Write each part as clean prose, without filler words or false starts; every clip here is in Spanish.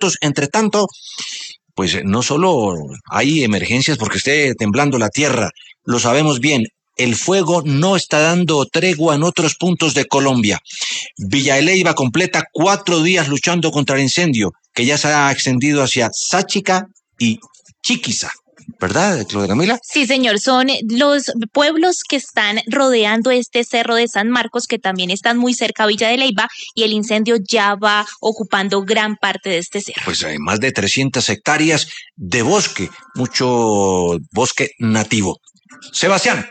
minutos. Entre tanto, pues no solo hay emergencias porque esté temblando la tierra, lo sabemos bien. El fuego no está dando tregua en otros puntos de Colombia. Villa de Leyva completa 4 días luchando contra el incendio, que ya se ha extendido hacia Sáchica y Chiquiza. ¿Verdad, Claudia Camila? Sí, señor, son los pueblos que están rodeando este cerro de San Marcos, que también están muy cerca a Villa de Leyva, y el incendio ya va ocupando gran parte de este cerro. Pues hay más de 300 hectáreas de bosque, mucho bosque nativo. Sebastián.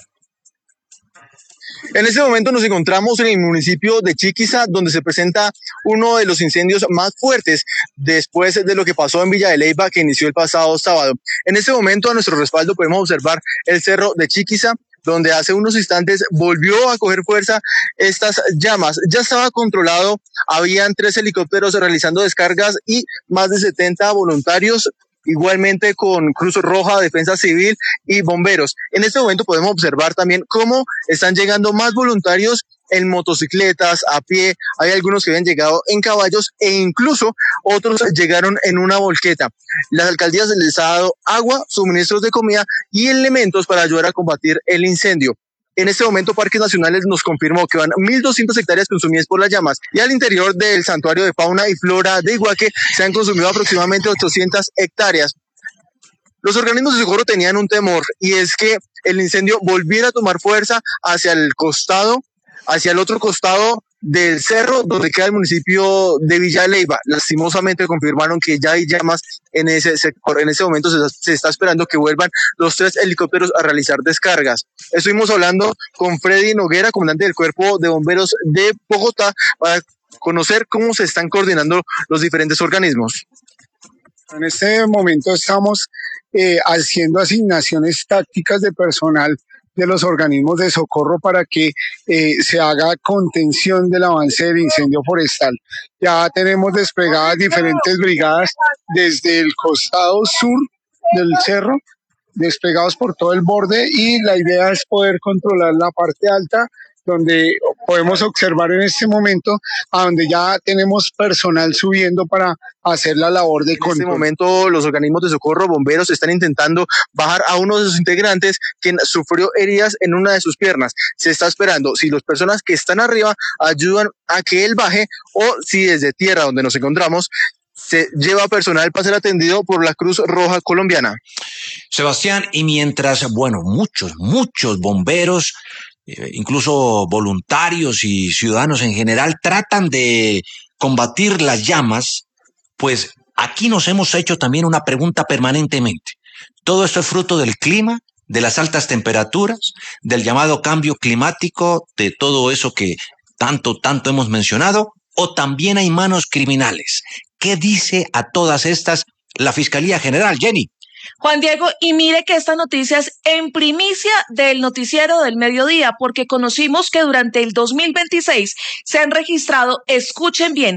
En este momento nos encontramos en el municipio de Chiquiza, donde se presenta uno de los incendios más fuertes después de lo que pasó en Villa de Leyva, que inició el pasado sábado. En este momento, a nuestro respaldo, podemos observar el cerro de Chiquiza, donde hace unos instantes volvió a coger fuerza estas llamas. Ya estaba controlado, habían 3 helicópteros realizando descargas y más de 70 voluntarios, igualmente con Cruz Roja, Defensa Civil y bomberos. En este momento podemos observar también cómo están llegando más voluntarios en motocicletas, a pie. Hay algunos que habían llegado en caballos e incluso otros llegaron en una volqueta. Las alcaldías les ha dado agua, suministros de comida y elementos para ayudar a combatir el incendio. En este momento, Parques Nacionales nos confirmó que van 1.200 hectáreas consumidas por las llamas, y al interior del Santuario de Fauna y Flora de Iguaque se han consumido aproximadamente 800 hectáreas. Los organismos de socorro tenían un temor, y es que el incendio volviera a tomar fuerza hacia el costado, hacia el otro costado del cerro donde queda el municipio de Villa de Leyva. Lastimosamente confirmaron que ya hay llamas en ese sector. En ese momento se está esperando que vuelvan los 3 helicópteros a realizar descargas. Estuvimos hablando con Freddy Noguera, comandante del Cuerpo de Bomberos de Bogotá, para conocer cómo se están coordinando los diferentes organismos. En este momento estamos haciendo asignaciones tácticas de personal de los organismos de socorro para que se haga contención del avance del incendio forestal. Ya tenemos desplegadas diferentes brigadas desde el costado sur del cerro, desplegados por todo el borde, y la idea es poder controlar la parte alta, donde podemos observar en este momento a donde ya tenemos personal subiendo para hacer la labor de control. En este momento los organismos de socorro, bomberos, están intentando bajar a uno de sus integrantes, quien sufrió heridas en una de sus piernas. Se está esperando si las personas que están arriba ayudan a que él baje, o si desde tierra, donde nos encontramos, se lleva personal para ser atendido por la Cruz Roja colombiana. Sebastián, y mientras, bueno, muchos bomberos, incluso voluntarios y ciudadanos en general, tratan de combatir las llamas, pues aquí nos hemos hecho también una pregunta permanentemente. Todo esto es fruto del clima, de las altas temperaturas, del llamado cambio climático, de todo eso que tanto hemos mencionado, o también hay manos criminales. ¿Qué dice a todas estas la Fiscalía General, Jenny? Juan Diego, y mire que esta noticia es en primicia del noticiero del mediodía, porque conocimos que durante el 2026 se han registrado, escuchen bien,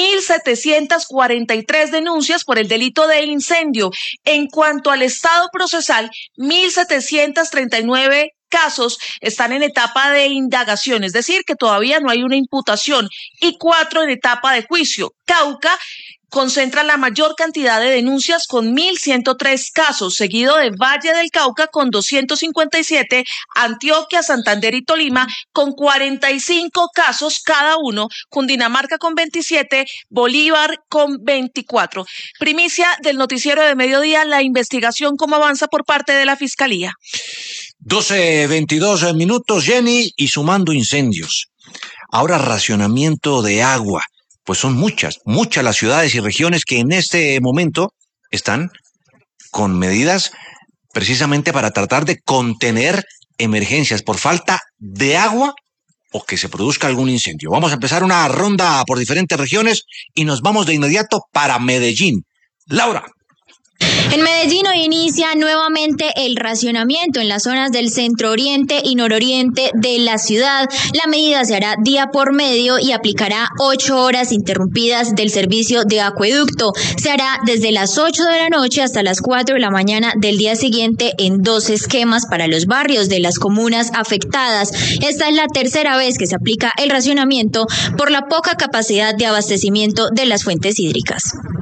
1.743 denuncias por el delito de incendio. En cuanto al estado procesal, 1.739 casos están en etapa de indagación, es decir, que todavía no hay una imputación, y 4 en etapa de juicio. Cauca concentra la mayor cantidad de denuncias con 1.103 casos, seguido de Valle del Cauca con 257, Antioquia, Santander y Tolima con 45 casos cada uno, Cundinamarca con 27, Bolívar con 24. Primicia del noticiero de mediodía, la investigación cómo avanza por parte de la Fiscalía. 12:22 minutos, Jenny, y sumando incendios. Ahora racionamiento de agua. Pues son muchas las ciudades y regiones que en este momento están con medidas precisamente para tratar de contener emergencias por falta de agua o que se produzca algún incendio. Vamos a empezar una ronda por diferentes regiones y nos vamos de inmediato para Medellín. Laura. En Medellín hoy inicia nuevamente el racionamiento en las zonas del centro oriente y nororiente de la ciudad. La medida se hará día por medio y aplicará 8 horas interrumpidas del servicio de acueducto. Se hará desde las 8 de la noche hasta las 4 de la mañana del día siguiente en 2 esquemas para los barrios de las comunas afectadas. Esta es la tercera vez que se aplica el racionamiento por la poca capacidad de abastecimiento de las fuentes hídricas.